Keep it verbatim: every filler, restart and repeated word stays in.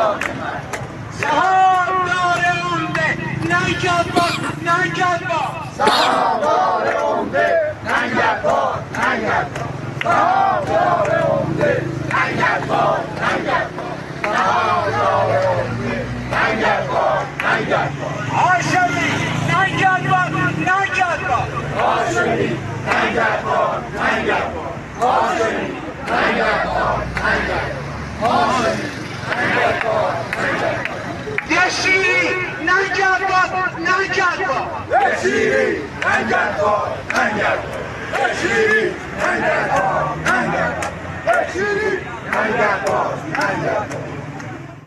سهامدار عمده ننگربار ننگربار سهامدار عمده ننگربار ننگربار سهامدار عمده ننگربار ننگربار سهامدار عمده ننگربار ننگربار هاشمی ننگربار ننگربار هاشمی ننگربار ننگربار هاشمی ننگربار ننگربار هاشمی ننگربار ننگربار دشیری ننگربار ننگربار دشیری ننگربار ننگربار دشیری